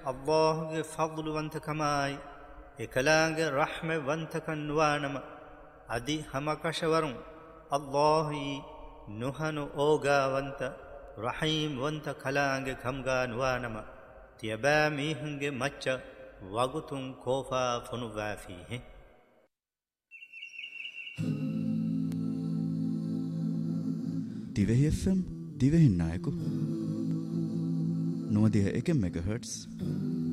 ಅಲ್ಲಾಹುಗೆ ಫದ್ಲುವಂತಕಮಾಯಿ එකලාගේ රහ්මවන්තකන් වානම අදි හමකෂවරුන් අල්ලාහි නුහනු ඕගාවන්ත රහීම්වන්ත කලාගේ කම්ගාන් වානම තියබෑ මීහුන්ගේ මච්ච වගුතුන් කෝෆා ෆොනුවාෆීහි දිවෙහි FM දිවෙහින් නායකු 91 මෙගාහර්ට්ස්